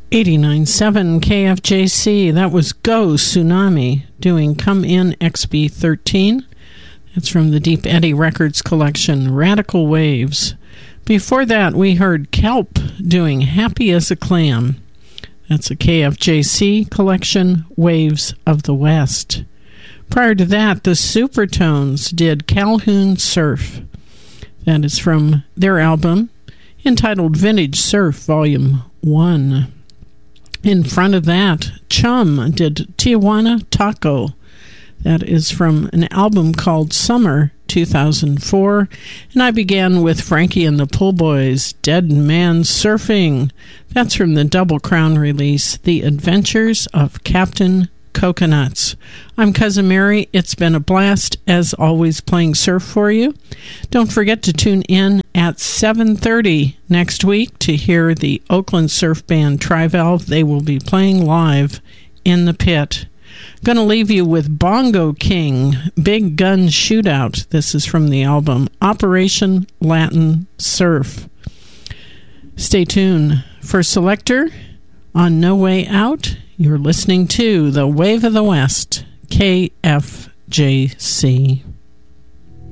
89.7 KFJC. That was Go Tsunami doing Come In XB13. That's from the Deep Eddy Records collection, Radical Waves. Before that, we heard Kelp doing Happy as a Clam. That's a KFJC collection, Waves of the West. Prior to that, the Supertones did Calhoun Surf. That is from their album entitled Vintage Surf Volume 1. In front of that, Chum did Tijuana Taco. That is from an album called Summer 2004. And I began with Frankie and the Pool Boys, Dead Man Surfing. That's from the Double Crown release, The Adventures of Captain Coconuts. I'm Cousin Mary. It's been a blast, as always, playing surf for you. Don't forget to tune in at 7:30 next week to hear the Oakland surf band Trivalve. They will be playing live in the pit. Going to leave you with Bongo King, Big Gun Shootout. This is from the album Operation Latin Surf. Stay tuned for Selector on No Way Out. You're listening to The Wave of the West, KFJC.